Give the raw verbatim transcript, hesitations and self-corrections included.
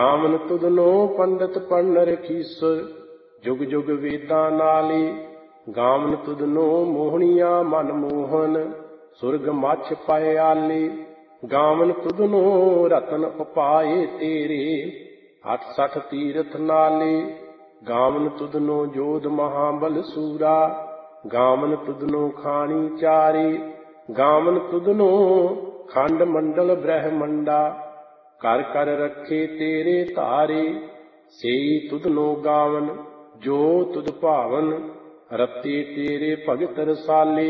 ਗਾਵਨ ਤੁਧਨੋ ਪੰਡਤ ਪੜਨ ਰਖੀਸੁਰ, ਜੁਗ ਜੁਗ ਵੇਦਾਂ ਨਾਲੇ। ਗਾਵਨ ਤੁਧਨੋ ਮੋਹਣੀਆਂ ਮਨ ਮੋਹਨ, ਸੁਰਗ ਮੱਛ ਪਾਏ ਆਲੇ। ਗਾਵਨ ਤੁਧਨੋ ਰਤਨ ਉਪਾਏ ਤੇਰੇ, ਅਠ ਸਠ ਤੀਰਥ ਨਾਲੇ। ਗਾਵਨ ਤੁਧਨੋ ਜੋਧ ਮਹਾਬਲ ਸੂਰਾ, ਗਾਵਨ ਤੁਧਨੋ ਖਾਣੀ ਚਾਰੇ। ਗਾਵਨ ਤੁਧਨੋ ਖੰਡ ਮੰਡਲ ਬ੍ਰਹਮੰਡਾ, ਕਰ ਕਰ ਰੱਖੇ ਤੇਰੇ ਧਾਰੇ। ਸੇਈ ਤੁਧਨੋ ਗਾਵਨ ਜੋ ਤੁਧ ਭਾਵਨ, ਰਤੇ ਤੇਰੇ ਭਗਤ ਰਸਾਲੇ।